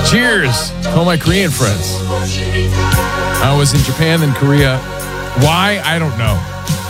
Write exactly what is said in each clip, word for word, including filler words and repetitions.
Cheers to all my Korean friends. I was in Japan, then Korea. Why? I don't know.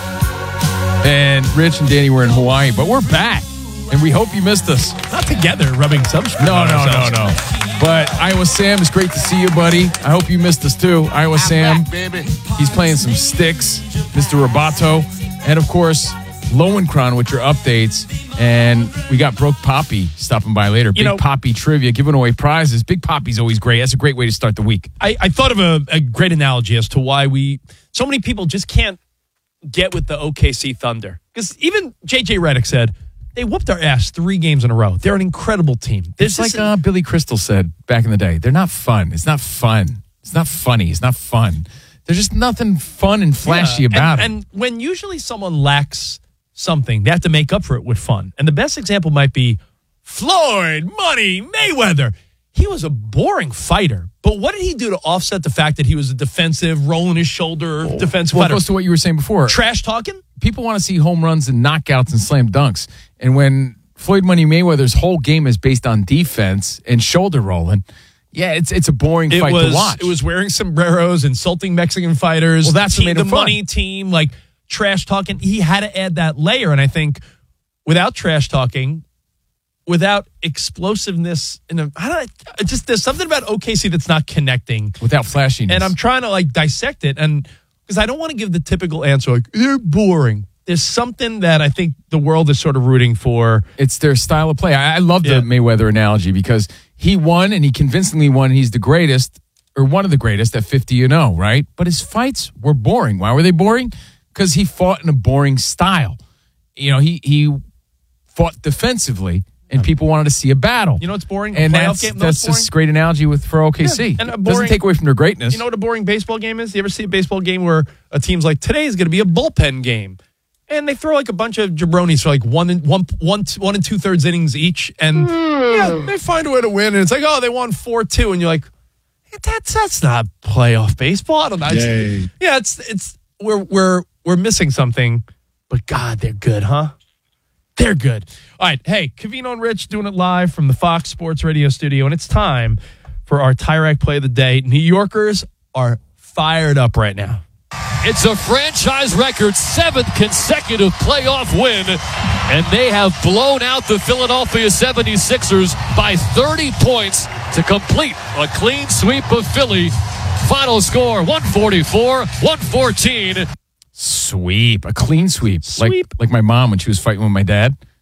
And Rich and Danny were in Hawaii, but we're back. And we hope you missed us. Not together, rubbing substance. No, no, no, no. But Iowa Sam, it's great to see you, buddy. I hope you missed us too. Iowa I'm Sam, back, baby. He's playing some sticks. Mister Roboto. And of course, Lowenkron with your updates. And we got Broke Poppy stopping by later. Big you know, Poppy trivia, giving away prizes. Big Poppy's always great. That's a great way to start the week. I, I thought of a, a great analogy as to why we, so many people just can't get with the O K C Thunder. Because even J J Redick said, they whooped our ass three games in a row. They're an incredible team. It's like uh, Billy Crystal said back in the day. They're not fun. It's not fun. It's not funny. It's not fun. There's just nothing fun and flashy yeah, about and, it. And when usually someone lacks something, they have to make up for it with fun. And the best example might be Floyd Money Mayweather. He was a boring fighter. But what did he do to offset the fact that he was a defensive, rolling his shoulder, oh. defensive well, fighter? Close to what you were saying before. Trash talking? People want to see home runs and knockouts and slam dunks. And when Floyd Money Mayweather's whole game is based on defense and shoulder rolling, yeah, it's it's a boring it fight was, to watch. It was wearing sombreros, insulting Mexican fighters. Well, that's team, what made the him fun. money team, like trash talking. He had to add that layer. And I think without trash talking, without explosiveness, in a, I don't I just there's something about O K C that's not connecting. Without flashiness. And I'm trying to like dissect it. And because I don't want to give the typical answer, like, they're boring. There's something that I think the world is sort of rooting for. It's their style of play. I, I love the yeah. Mayweather analogy because he won and he convincingly won. He's the greatest or one of the greatest at fifty and oh, right? But his fights were boring. Why were they boring? Because he fought in a boring style. You know, he, he fought defensively and people wanted to see a battle. You know what's boring? And that's, game, that's just a great analogy with for O K C. Yeah. And a boring, doesn't take away from their greatness. You know what a boring baseball game is? You ever see a baseball game where a team's like, today is going to be a bullpen game? And they throw like a bunch of jabronis for like one and one, one, one and two thirds innings each, and mm. yeah, they find a way to win. And it's like, oh, they won four two, and you're like, that's that's not playoff baseball. I don't know. It's, yeah, it's it's we're we're we're missing something, but God, they're good, huh? They're good. All right, hey, Covino and Rich doing it live from the Fox Sports Radio studio, and it's time for our Tyrek play of the day. New Yorkers are fired up right now. It's a franchise record seventh consecutive playoff win, and they have blown out the Philadelphia seventy-sixers by thirty points to complete a clean sweep of Philly. Final score, one forty-four one fourteen. Sweep, a clean sweep. Sweep. Like, like my mom when she was fighting with my dad.